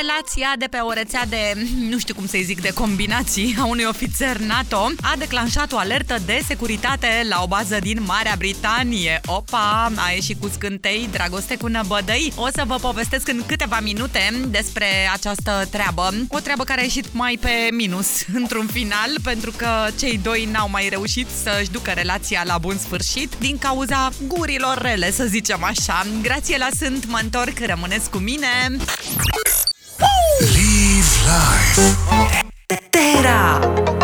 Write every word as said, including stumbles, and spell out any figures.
Relația de pe o rețea de, nu știu cum să-i zic, de combinații a unui ofițer NATO a declanșat o alertă de securitate la o bază din Marea Britanie. Opa, a ieșit cu scântei, dragoste cu năbădăi. O să vă povestesc în câteva minute despre această treabă. O treabă care a ieșit mai pe minus într-un final, pentru că cei doi n-au mai reușit să-și ducă relația la bun sfârșit din cauza gurilor rele, să zicem așa. Grațiela sunt, mă întorc, rămâneți cu mine. Live Live.